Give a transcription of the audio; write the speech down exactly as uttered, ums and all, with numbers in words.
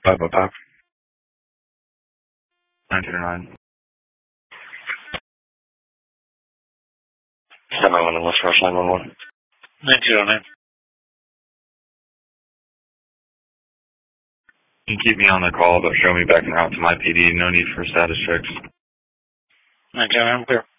five oh five. nine two nine. seven one one, West Rush nine one one. nine two nine. You can keep me on the call, but show me back and route to my P D. No need for status checks. nine two nine, clear.